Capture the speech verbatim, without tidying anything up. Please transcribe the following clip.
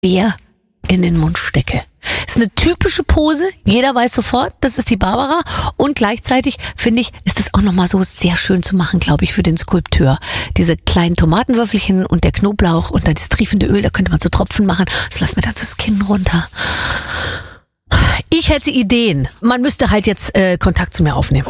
Bier in den Mund stecke. Ist eine typische Pose, jeder weiß sofort, das ist die Barbara, und gleichzeitig finde ich, ist das auch nochmal so sehr schön zu machen, glaube ich, für den Skulpteur. Diese kleinen Tomatenwürfelchen und der Knoblauch und dann das triefende Öl, da könnte man so Tropfen machen, das läuft mir dann so das Kinn runter. Ich hätte Ideen, man müsste halt jetzt äh, Kontakt zu mir aufnehmen.